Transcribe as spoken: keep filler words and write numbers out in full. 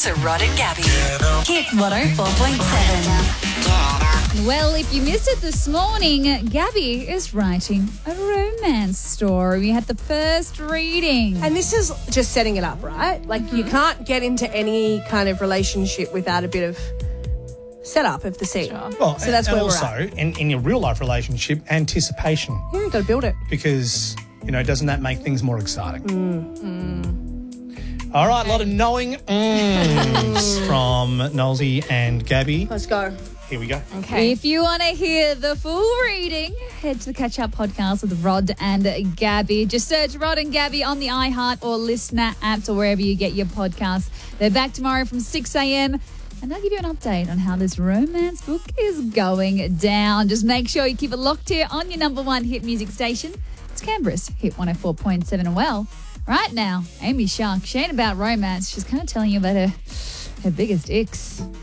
to Rod and Gabby. Hit one oh four point seven. Well, if you missed it this morning, Gabby is writing a romance story. We had the first reading. And this is just setting it up, right? Like, mm-hmm. you can't get into any kind of relationship without a bit of setup of the scene. Sure. Well, so that's and where also, we're at. in, in your real-life relationship, anticipation. Yeah, you've got to build it. Because, you know, doesn't that make things more exciting? Mm. Mm. All right, a lot of knowing mms from Nolsey and Gabby. Let's go. Here we go. Okay. If you want to hear the full reading, head to the Catch Up podcast with Rod and Gabby. Just search Rod and Gabby on the iHeart or Listener apps or wherever you get your podcasts. They're back tomorrow from six a.m. and they'll give you an update on how this romance book is going down. Just make sure you keep it locked here on your number one hit music station. It's Canberra's Hit one oh four point seven. And well, right now, Amy Shark, she ain't about romance. She's kind of telling you about her, her biggest icks.